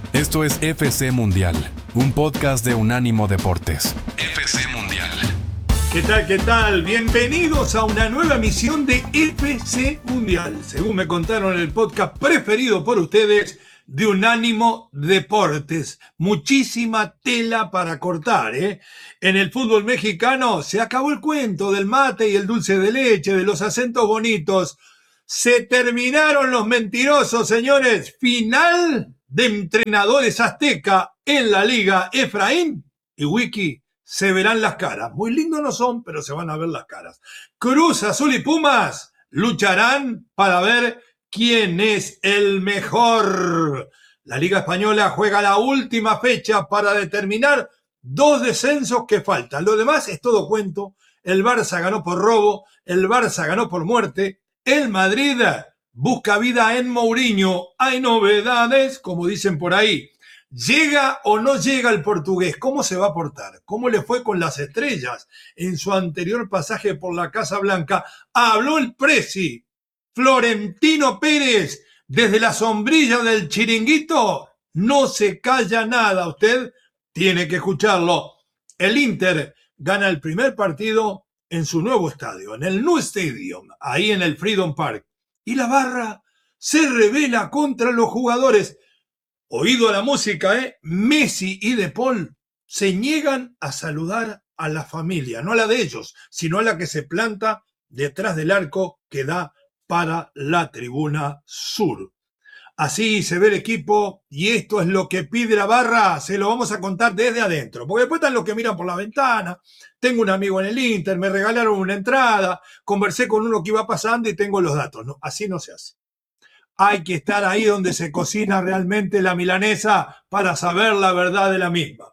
Esto es FC Mundial, un podcast de Unánimo Deportes. FC Mundial. ¿Qué tal? ¿Qué tal? Bienvenidos a una nueva emisión de FC Mundial. Según me contaron, el podcast preferido por ustedes de Unánimo Deportes. Muchísima tela para cortar, ¿eh? En el fútbol mexicano se acabó el cuento del mate y el dulce de leche, de los acentos bonitos. Se terminaron los mentirosos, señores. Final de entrenadores azteca en la liga. Efraín y Wiki se verán las caras. Muy lindos no son, pero se van a ver las caras. Cruz Azul y Pumas lucharán para ver quién es el mejor. La Liga Española juega la última fecha para determinar 2 descensos que faltan. Lo demás es todo cuento. El Barça ganó por robo, el Barça ganó por muerte. El Madrid busca vida en Mourinho. Hay novedades, como dicen por ahí. ¿Llega o no llega el portugués? ¿Cómo se va a portar? ¿Cómo le fue con las estrellas en su anterior pasaje por la Casa Blanca? Habló el Presi. Florentino Pérez, desde la sombrilla del chiringuito, no se calla nada. Usted tiene que escucharlo. El Inter gana el primer partido en su nuevo estadio, en el Nou Stadium, ahí en el Freedom Park. Y la barra se revela contra los jugadores. Oído a la música, Messi y De Paul se niegan a saludar a la familia, no a la de ellos, sino a la que se planta detrás del arco que da para la tribuna sur. Así se ve el equipo y esto es lo que pide la barra. Se lo vamos a contar desde adentro, porque después están los que miran por la ventana. Tengo un amigo en el Inter, me regalaron una entrada, conversé con uno que iba pasando y tengo los datos. No, así no se hace. Hay que estar ahí donde se cocina realmente la milanesa para saber la verdad de la misma.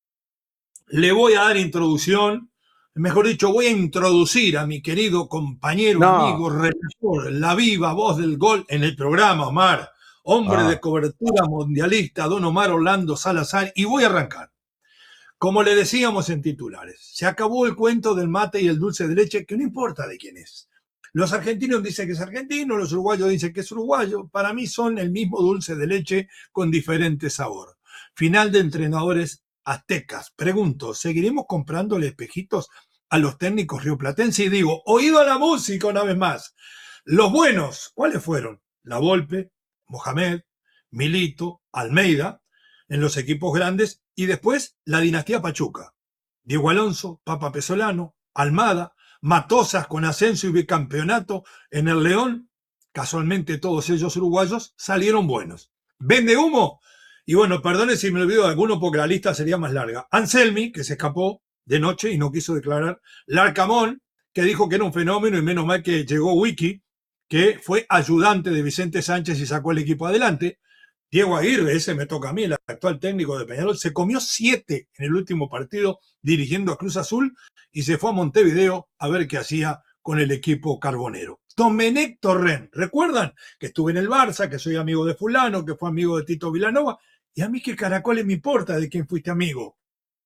Le voy a dar introducción, mejor dicho, voy a introducir a mi querido compañero, amigo, relator, la viva voz del gol en el programa, Omar. Hombre de cobertura mundialista, don Omar Orlando Salazar, y voy a arrancar. Como le decíamos en titulares, se acabó el cuento del mate y el dulce de leche, que no importa de quién es. Los argentinos dicen que es argentino, los uruguayos dicen que es uruguayo. Para mí son el mismo dulce de leche con diferente sabor. Final de entrenadores aztecas. Pregunto, ¿seguiremos comprándole espejitos a los técnicos rioplatenses? Y digo, oído a la música una vez más. Los buenos, ¿cuáles fueron? La Volpe, Mohamed, Milito, Almeida, en los equipos grandes, y después la dinastía Pachuca. Diego Alonso, Papa Pesolano, Almada, Matosas con ascenso y bicampeonato en el León. Casualmente todos ellos uruguayos salieron buenos. ¿Vende humo? Y bueno, perdone si me olvido de alguno porque la lista sería más larga. Anselmi, que se escapó de noche y no quiso declarar. Larcamón, que dijo que era un fenómeno y menos mal que llegó Wiki, que fue ayudante de Vicente Sánchez y sacó el equipo adelante. Diego Aguirre, ese me toca a mí, el actual técnico de Peñarol, se comió 7 en el último partido dirigiendo a Cruz Azul y se fue a Montevideo a ver qué hacía con el equipo carbonero. Domenech Torrent, ¿recuerdan? Que estuve en el Barça, que soy amigo de fulano, que fue amigo de Tito Vilanova, y a mí qué caracoles me importa de quién fuiste amigo.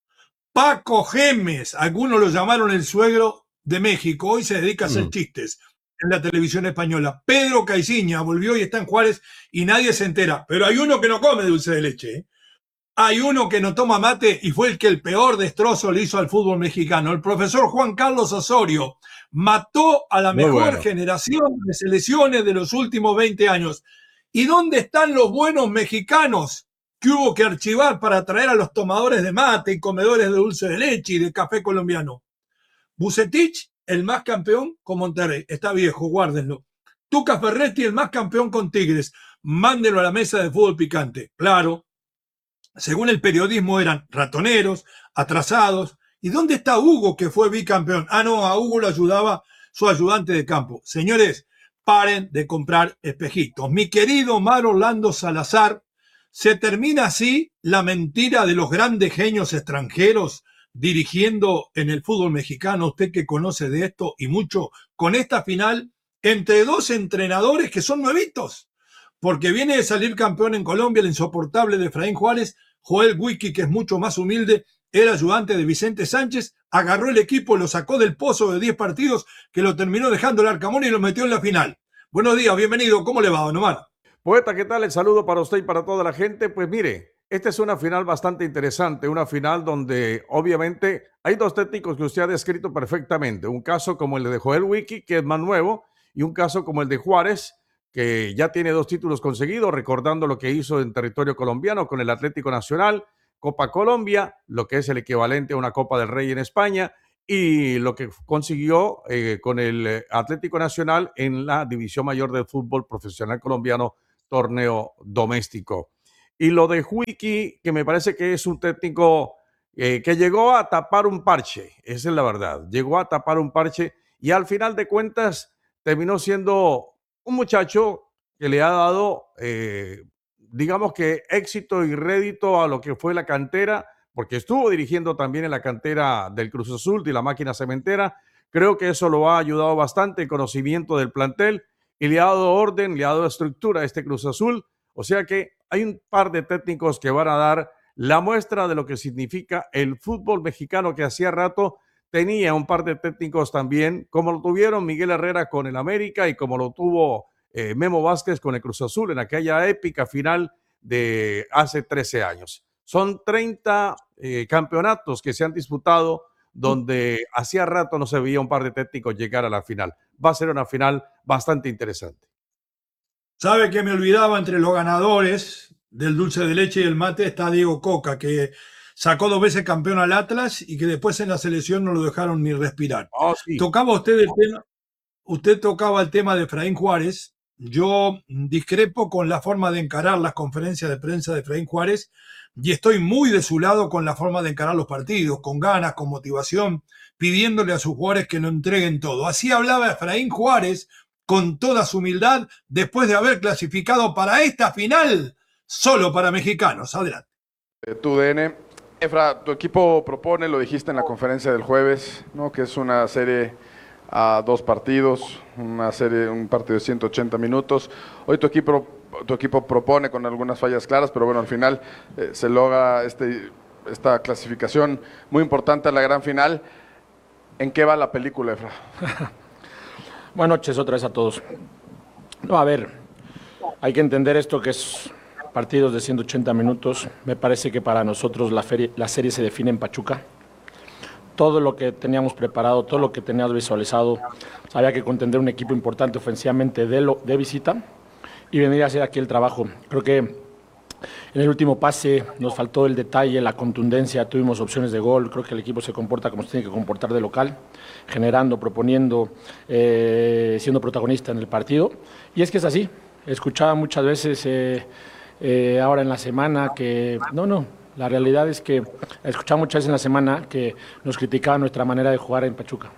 Paco Gémez, algunos lo llamaron el suegro de México, hoy se dedica a hacer chistes en la televisión española. Pedro Caiciña volvió y está en Juárez y nadie se entera. Pero hay uno que no come dulce de leche, ¿eh? Hay uno que no toma mate y fue el que el peor destrozo le hizo al fútbol mexicano. El profesor Juan Carlos Osorio mató a la mejor generación de selecciones de los últimos 20 años. ¿Y dónde están los buenos mexicanos que hubo que archivar para traer a los tomadores de mate y comedores de dulce de leche y de café colombiano? Bucetich, el más campeón con Monterrey. Está viejo, guárdenlo. Tuca Ferretti, el más campeón con Tigres. Mándenlo a la mesa de fútbol picante. Claro, según el periodismo eran ratoneros, atrasados. ¿Y dónde está Hugo, que fue bicampeón? Ah, no, a Hugo lo ayudaba su ayudante de campo. Señores, paren de comprar espejitos. Mi querido Omar Orlando Salazar, se termina así la mentira de los grandes genios extranjeros dirigiendo en el fútbol mexicano, usted que conoce de esto y mucho, con esta final entre 2 entrenadores que son nuevitos, porque viene de salir campeón en Colombia el insoportable de Efraín Juárez. Joel Wiki, que es mucho más humilde, era ayudante de Vicente Sánchez, agarró el equipo, lo sacó del pozo de 10 partidos que lo terminó dejando el Arcamón y lo metió en la final. Buenos días, bienvenido, ¿cómo le va, don Omar? Poeta, ¿qué tal? El saludo para usted y para toda la gente. Pues mire, Esta es una final bastante interesante, una final donde obviamente hay dos técnicos que usted ha descrito perfectamente. Un caso como el de Joel Wiki, que es más nuevo, y un caso como el de Juárez, que ya tiene 2 títulos conseguidos, recordando lo que hizo en territorio colombiano con el Atlético Nacional, Copa Colombia, lo que es el equivalente a una Copa del Rey en España, y lo que consiguió con el Atlético Nacional en la División Mayor del Fútbol Profesional Colombiano, torneo doméstico. Y lo de Wiki, que me parece que es un técnico que llegó a tapar un parche, esa es la verdad, llegó a tapar un parche y al final de cuentas terminó siendo un muchacho que le ha dado, digamos que éxito y rédito a lo que fue la cantera, porque estuvo dirigiendo también en la cantera del Cruz Azul, de la máquina cementera. Creo que eso lo ha ayudado bastante, el conocimiento del plantel, y le ha dado orden, le ha dado estructura a este Cruz Azul. O sea que hay un par de técnicos que van a dar la muestra de lo que significa el fútbol mexicano, que hacía rato tenía un par de técnicos también, como lo tuvieron Miguel Herrera con el América y como lo tuvo Memo Vázquez con el Cruz Azul en aquella épica final de hace 13 años. Son 30 campeonatos que se han disputado donde hacía rato no se veía un par de técnicos llegar a la final. Va a ser una final bastante interesante. Sabe que me olvidaba, entre los ganadores del dulce de leche y el mate está Diego Coca, que sacó 2 veces campeón al Atlas y que después en la selección no lo dejaron ni respirar. Oh, sí. Tocaba usted tocaba el tema de Efraín Juárez. Yo discrepo con la forma de encarar las conferencias de prensa de Efraín Juárez y estoy muy de su lado con la forma de encarar los partidos, con ganas, con motivación, pidiéndole a sus jugadores que no entreguen todo. Así hablaba Efraín Juárez con toda su humildad después de haber clasificado para esta final solo para mexicanos. Adelante. Tu DN. Efra, tu equipo propone, lo dijiste en la conferencia del jueves, ¿no?, que es una serie a 2 partidos, un partido de 180 minutos. Hoy tu equipo propone con algunas fallas claras, pero bueno, al final se logra esta clasificación muy importante a la gran final. ¿En qué va la película, Efra? Buenas noches otra vez a todos. No, a ver, hay que entender esto que es partidos de 180 minutos. Me parece que para nosotros la serie se define en Pachuca. Todo lo que teníamos preparado, todo lo que teníamos visualizado, había que contender un equipo importante ofensivamente de visita y venir a hacer aquí el trabajo. Creo que en el último pase nos faltó el detalle, la contundencia, tuvimos opciones de gol. Creo que el equipo se comporta como se tiene que comportar de local, generando, proponiendo, siendo protagonista en el partido. Y es que es así. Escuchaba muchas veces ahora en la semana que la realidad es que escuchaba muchas veces en la semana que nos criticaban nuestra manera de jugar en Pachuca.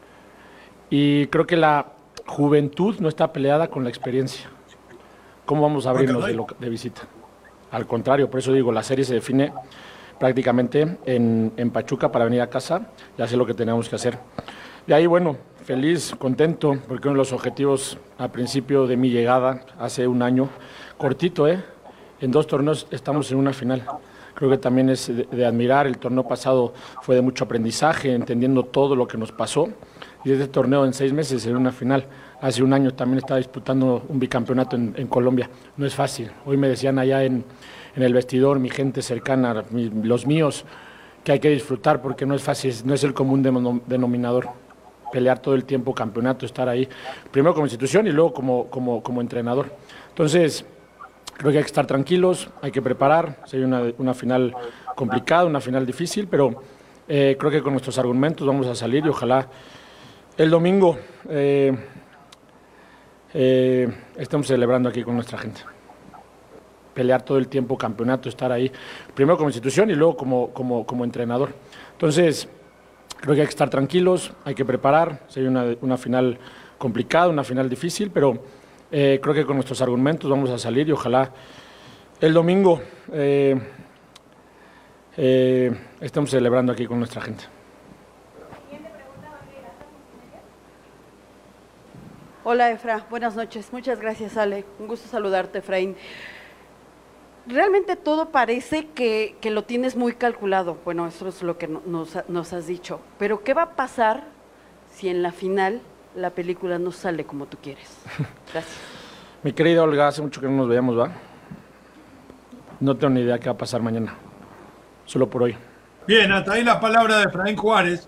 Y creo que la juventud no está peleada con la experiencia. ¿Cómo vamos a abrirnos de visita? Al contrario, por eso digo, la serie se define prácticamente en Pachuca para venir a casa y hacer lo que tenemos que hacer. De ahí, bueno, feliz, contento, porque uno de los objetivos al principio de mi llegada, hace un año, cortito, en 2 torneos estamos en una final. Creo que también es de admirar. El torneo pasado fue de mucho aprendizaje, entendiendo todo lo que nos pasó. Y este torneo en 6 meses en una final. Hace un año también estaba disputando un bicampeonato en Colombia. No es fácil. Hoy me decían allá en el vestidor, mi gente cercana, los míos, que hay que disfrutar porque no es fácil, no es el común denominador. Pelear todo el tiempo campeonato, estar ahí, primero como institución y luego como entrenador. Entonces, creo que hay que estar tranquilos, hay que preparar. Sería una final complicada, una final difícil, pero creo que con nuestros argumentos vamos a salir y ojalá el domingo estemos celebrando aquí con nuestra gente. Pelear todo el tiempo campeonato, estar ahí, primero como institución y luego como entrenador. Entonces, creo que hay que estar tranquilos, hay que preparar. Sería una final complicada, una final difícil, pero creo que con nuestros argumentos vamos a salir y ojalá el domingo estemos celebrando aquí con nuestra gente. Hola Efra, buenas noches. Muchas gracias, Ale. Un gusto saludarte, Efraín. Realmente todo parece que lo tienes muy calculado. Bueno, eso es lo que nos has dicho. Pero ¿qué va a pasar si en la final la película no sale como tú quieres? Gracias. Mi querida Olga, hace mucho que no nos veíamos, ¿va? no tengo ni idea qué va a pasar mañana. Solo por hoy. Bien, hasta ahí la palabra de Efraín Juárez.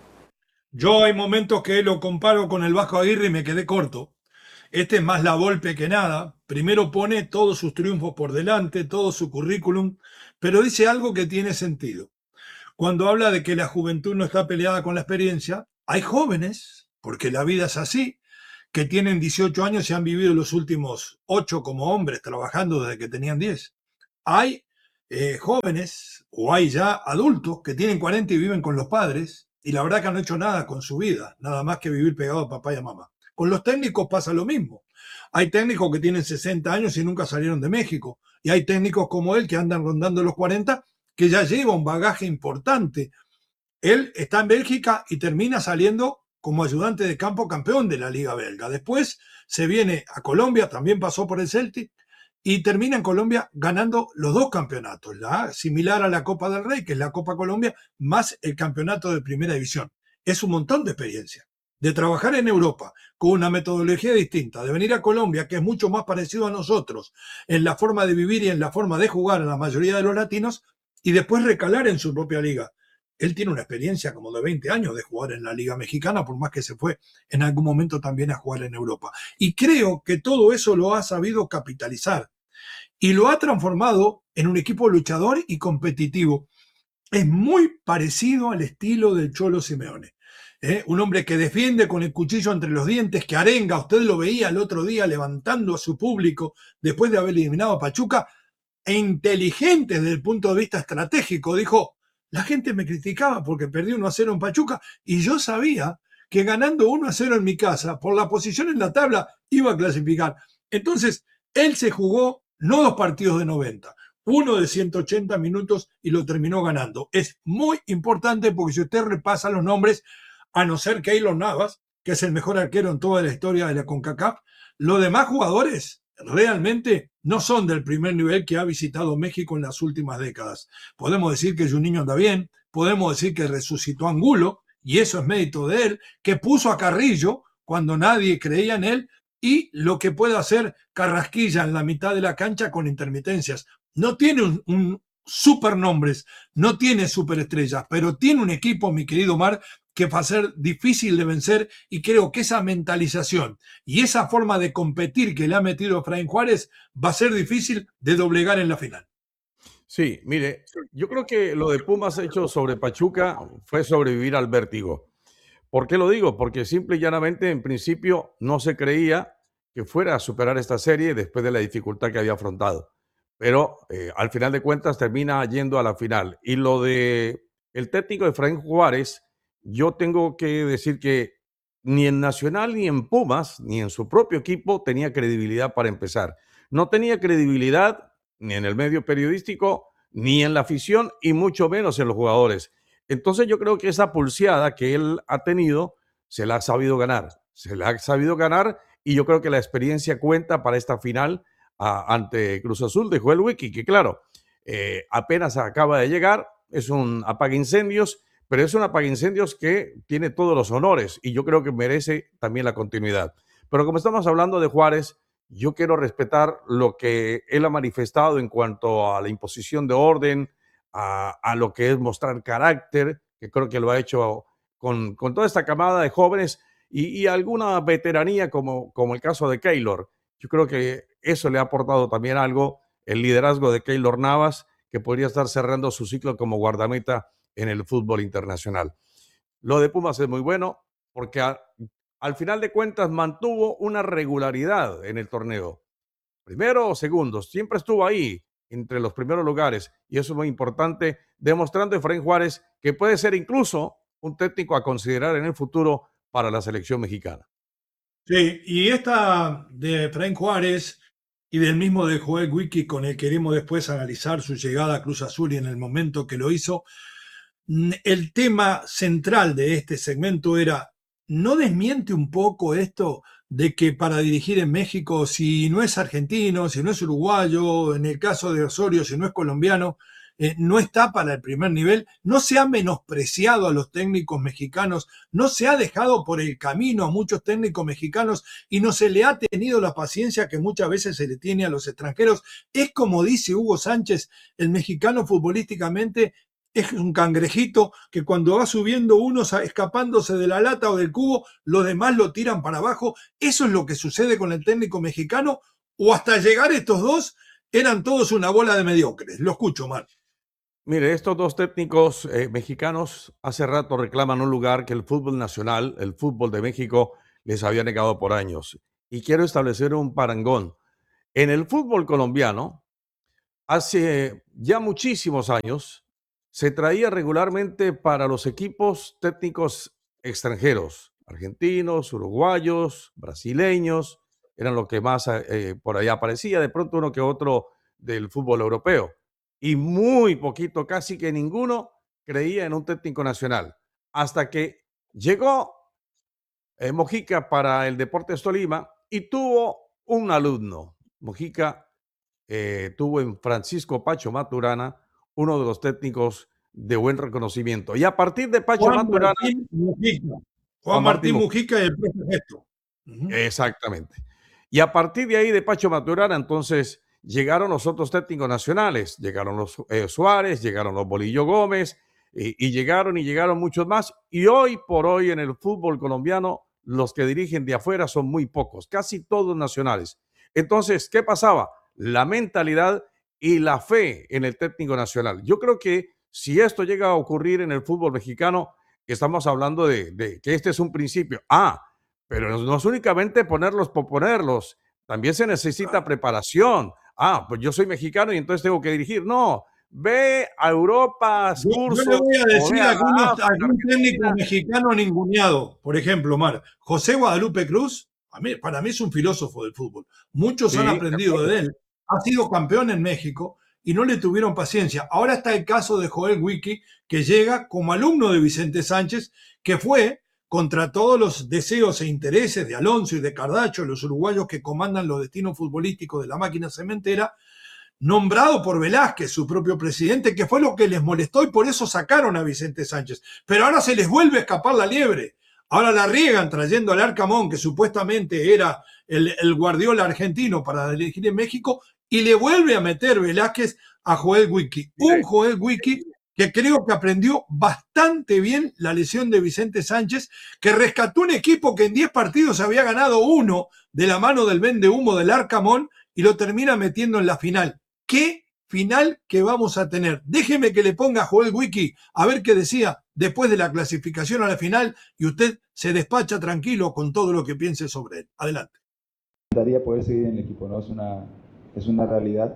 Yo hay momentos que lo comparo con el Vasco Aguirre y me quedé corto. Este es más la Volpe que nada. Primero pone todos sus triunfos por delante, todo su currículum, pero dice algo que tiene sentido. Cuando habla de que la juventud no está peleada con la experiencia, hay jóvenes, porque la vida es así, que tienen 18 años y han vivido los últimos 8 como hombres, trabajando desde que tenían 10. Hay jóvenes, o hay ya adultos, que tienen 40 y viven con los padres, y la verdad que no han hecho nada con su vida, nada más que vivir pegado a papá y a mamá. Con los técnicos pasa lo mismo. Hay técnicos que tienen 60 años y nunca salieron de México, y hay técnicos como él que andan rondando los 40, que ya lleva un bagaje importante. Él está en Bélgica y termina saliendo como ayudante de campo campeón de la Liga Belga. Después se viene a Colombia, también pasó por el Celtic, y termina en Colombia ganando los 2 campeonatos, similar a la Copa del Rey, que es la Copa Colombia, más el campeonato de primera división. Es un montón de experiencia. De trabajar en Europa con una metodología distinta, de venir a Colombia, que es mucho más parecido a nosotros en la forma de vivir y en la forma de jugar a la mayoría de los latinos, y después recalar en su propia liga. Él tiene una experiencia como de 20 años de jugar en la Liga Mexicana, por más que se fue en algún momento también a jugar en Europa. Y creo que todo eso lo ha sabido capitalizar y lo ha transformado en un equipo luchador y competitivo. Es muy parecido al estilo del Cholo Simeone. Un hombre que defiende con el cuchillo entre los dientes, que arenga. Usted lo veía el otro día levantando a su público después de haber eliminado a Pachuca, e inteligente desde el punto de vista estratégico. Dijo, la gente me criticaba porque perdí 1-0 en Pachuca y yo sabía que ganando 1-0 en mi casa, por la posición en la tabla, iba a clasificar. Entonces, él se jugó no 2 partidos de 90, uno de 180 minutos y lo terminó ganando. Es muy importante porque si usted repasa los nombres, a no ser Keylor Navas, que es el mejor arquero en toda la historia de la CONCACAF, los demás jugadores realmente no son del primer nivel que ha visitado México en las últimas décadas. Podemos decir que Juninho anda bien, podemos decir que resucitó a Angulo, y eso es mérito de él, que puso a Carrillo cuando nadie creía en él, y lo que puede hacer Carrasquilla en la mitad de la cancha con intermitencias. No tiene un supernombres, no tiene superestrellas, pero tiene un equipo, mi querido Mar, que va a ser difícil de vencer, y creo que esa mentalización y esa forma de competir que le ha metido Efraín Juárez va a ser difícil de doblegar en la final. Sí, mire, yo creo que lo de Pumas hecho sobre Pachuca fue sobrevivir al vértigo. ¿Por qué lo digo? Porque simple y llanamente en principio no se creía que fuera a superar esta serie después de la dificultad que había afrontado. Pero al final de cuentas termina yendo a la final. Y lo de el técnico Efraín Juárez, yo tengo que decir que ni en Nacional, ni en Pumas, ni en su propio equipo tenía credibilidad para empezar. No tenía credibilidad ni en el medio periodístico, ni en la afición, y mucho menos en los jugadores. Entonces yo creo que esa pulseada que él ha tenido se la ha sabido ganar. Se la ha sabido ganar, y yo creo que la experiencia cuenta para esta final ante Cruz Azul de Joel Wiki, que claro, apenas acaba de llegar, es un apaguincendios, pero es un apaguincendios que tiene todos los honores y yo creo que merece también la continuidad. Pero como estamos hablando de Juárez, yo quiero respetar lo que él ha manifestado en cuanto a la imposición de orden, a lo que es mostrar carácter, que creo que lo ha hecho con toda esta camada de jóvenes y alguna veteranía como el caso de Keylor. Yo creo que eso le ha aportado también algo, el liderazgo de Keylor Navas, que podría estar cerrando su ciclo como guardameta en el fútbol internacional. Lo de Pumas es muy bueno porque al final de cuentas mantuvo una regularidad en el torneo. Primero o segundos, siempre estuvo ahí entre los primeros lugares y eso es muy importante, demostrando Efraín Juárez que puede ser incluso un técnico a considerar en el futuro para la selección mexicana. Sí, y esta de Efraín Juárez y del mismo de Joel Wiki, con el que queremos después analizar su llegada a Cruz Azul y en el momento que lo hizo, el tema central de este segmento era, ¿no desmiente un poco esto de que para dirigir en México, si no es argentino, si no es uruguayo, en el caso de Osorio, si no es colombiano, no está para el primer nivel, no se ha menospreciado a los técnicos mexicanos, no se ha dejado por el camino a muchos técnicos mexicanos y no se le ha tenido la paciencia que muchas veces se le tiene a los extranjeros. Es como dice Hugo Sánchez, el mexicano futbolísticamente es un cangrejito que cuando va subiendo uno escapándose de la lata o del cubo, los demás lo tiran para abajo. Eso es lo que sucede con el técnico mexicano, o hasta llegar estos dos eran todos una bola de mediocres. Lo escucho, Mar. Mire, estos dos técnicos mexicanos hace rato reclaman un lugar que el fútbol nacional, el fútbol de México, les había negado por años. Y quiero establecer un parangón. En el fútbol colombiano, hace ya muchísimos años, se traía regularmente para los equipos técnicos extranjeros, argentinos, uruguayos, brasileños, eran lo que más por allá aparecía, de pronto uno que otro del fútbol europeo. Y muy poquito, casi que ninguno creía en un técnico nacional. Hasta que llegó Mojica para el Deportes Tolima y tuvo un alumno. Mojica tuvo en Francisco Pacho Maturana, uno de los técnicos de buen reconocimiento. Y a partir de Pacho Maturana... Juan Martín Mujica y el profe Gesto. Exactamente. Y a partir de ahí, de Pacho Maturana, entonces llegaron los otros técnicos nacionales. Llegaron los Suárez, llegaron los Bolillo Gómez, y llegaron muchos más. Y hoy por hoy en el fútbol colombiano, los que dirigen de afuera son muy pocos, casi todos nacionales. Entonces, ¿qué pasaba? La mentalidad y la fe en el técnico nacional. Yo creo que si esto llega a ocurrir en el fútbol mexicano, estamos hablando de que este es un principio. Pero no es únicamente ponerlos por ponerlos, también se necesita preparación. Pues yo soy mexicano y entonces tengo que dirigir. No, ve a Europa, cursos. Yo le voy a decir a algún técnico mexicano ninguneado. Por ejemplo, Mar, José Guadalupe Cruz, para mí es un filósofo del fútbol. Muchos han aprendido de él. Ha sido campeón en México y no le tuvieron paciencia. Ahora está el caso de Joel Wiki, que llega como alumno de Vicente Sánchez, que fue contra todos los deseos e intereses de Alonso y de Cardacho, los uruguayos que comandan los destinos futbolísticos de la máquina cementera, nombrado por Velázquez, su propio presidente, que fue lo que les molestó y por eso sacaron a Vicente Sánchez. Pero ahora se les vuelve a escapar la liebre. Ahora la riegan trayendo al Arcamón, que supuestamente era el Guardiola argentino para dirigir en México, y le vuelve a meter Velázquez a Joel Wiki. Un Joel Wiki que creo que aprendió bastante bien la lesión de Vicente Sánchez, que rescató un equipo que en 10 partidos había ganado 1 de la mano del vendehumo del Arcamón y lo termina metiendo en la final. ¿Qué final que vamos a tener? Déjeme que le ponga a Joel Wiki a ver qué decía después de la clasificación a la final y usted se despacha tranquilo con todo lo que piense sobre él. Adelante. Me gustaría poder seguir en el equipo, ¿no? Es una realidad.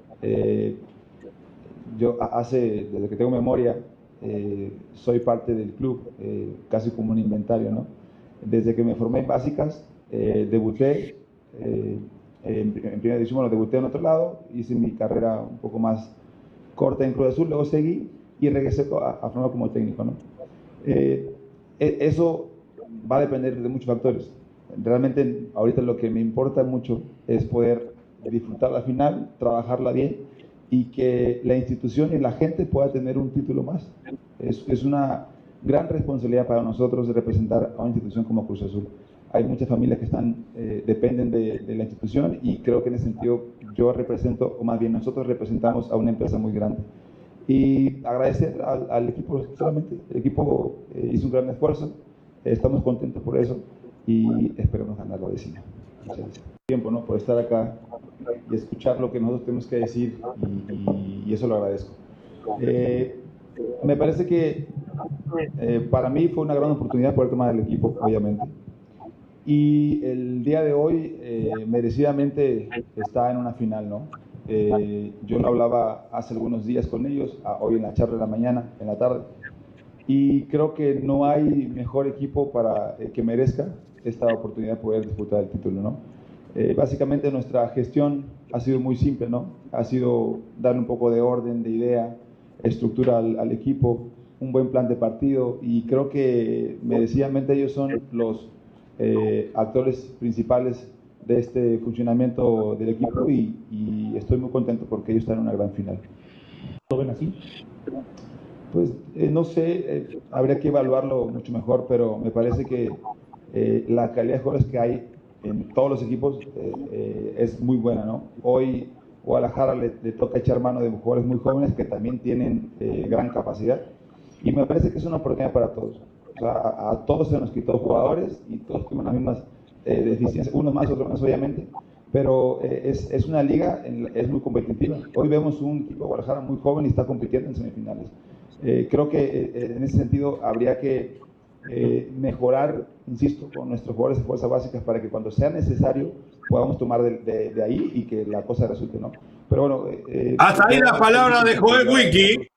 Yo desde que tengo memoria, soy parte del club, casi como un inventario, ¿no? Desde que me formé en básicas, debuté en primera división, debuté en otro lado, hice mi carrera un poco más corta en Cruz Azul, luego seguí y regresé a formar como técnico, ¿no? Eso va a depender de muchos factores. Realmente ahorita lo que me importa mucho es poder disfrutar la final, trabajarla bien y que la institución y la gente pueda tener un título más. Es una gran responsabilidad para nosotros de representar a una institución como Cruz Azul. Hay muchas familias que dependen de la institución y creo que en ese sentido yo represento, o más bien nosotros representamos a una empresa muy grande. Y agradecer al equipo, solamente el equipo hizo un gran esfuerzo, estamos contentos por eso y esperemos ganar la décima. Muchas gracias. Tiempo, ¿no? Por estar acá y escuchar lo que nosotros tenemos que decir y eso lo agradezco. Me parece que para mí fue una gran oportunidad poder tomar el equipo, obviamente. Y el día de hoy merecidamente está en una final, ¿no? Yo lo hablaba hace algunos días con ellos, hoy en la charla de la mañana, en la tarde, y creo que no hay mejor equipo para que merezca esta oportunidad de poder disputar el título, ¿no? Básicamente nuestra gestión ha sido muy simple, ¿no? Ha sido darle un poco de orden, de idea, estructura al equipo, un buen plan de partido y creo que merecidamente ellos son los actores principales de este funcionamiento del equipo y estoy muy contento porque ellos están en una gran final. ¿Lo ven así? Pues no sé, habría que evaluarlo mucho mejor, pero me parece que la calidad de jugadores que hay en todos los equipos es muy buena, ¿no? Hoy Guadalajara le toca echar mano de jugadores muy jóvenes que también tienen gran capacidad, y me parece que es una oportunidad para todos. O sea, a todos se nos quitó jugadores y todos tienen las mismas deficiencias, unos más, otros más, obviamente, pero es una liga, es muy competitiva. Hoy vemos un equipo de Guadalajara muy joven y está compitiendo en semifinales. Creo que en ese sentido habría que mejorar, insisto, con nuestros jugadores de fuerzas básicas para que cuando sea necesario podamos tomar de ahí y que la cosa resulte, ¿no? Pero bueno, hasta ahí la palabra de Joel Wiki.